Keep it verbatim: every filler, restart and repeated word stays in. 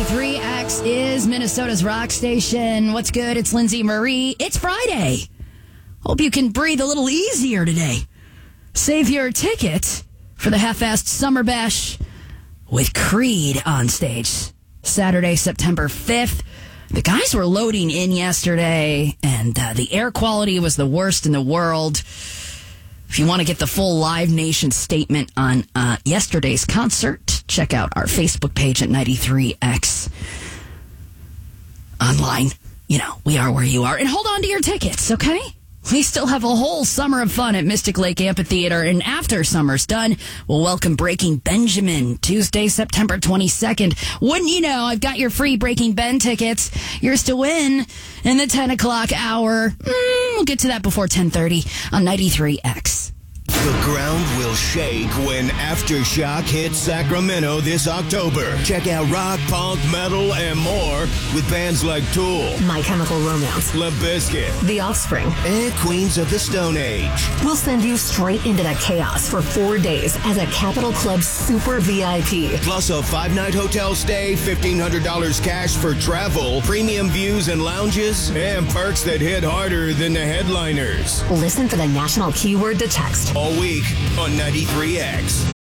ninety-three X is Minnesota's rock station. What's good? It's Lindsay Marie. It's Friday. Hope you can breathe a little easier today. Save your ticket for the half-assed Summer Bash with Creed on stage. Saturday, September fifth. The guys were loading in yesterday, and uh, the air quality was the worst in the world. If you want to get the full Live Nation statement on uh, yesterday's concert, check out our Facebook page at ninety-three X. Online, you know, we are where you are. And hold on to your tickets, okay? We still have a whole summer of fun at Mystic Lake Amphitheater. And after summer's done, we'll welcome Breaking Benjamin Tuesday, September twenty-second. Wouldn't you know, I've got your free Breaking Ben tickets. Yours to win in the ten o'clock hour. Mm, we'll get to that before ten thirty on ninety-three X. The ground will shake when Aftershock hits Sacramento this October. Check out rock, punk, metal, and more with bands like Tool, My Chemical Romance, Limp Bizkit, The Offspring, and Queens of the Stone Age. We'll send you straight into the chaos for four days as a Capitol Club Super V I P. Plus a five-night hotel stay, fifteen hundred dollars cash for travel, premium views and lounges, and perks that hit harder than the headliners. Listen for the national keyword to text. All week on ninety-three X.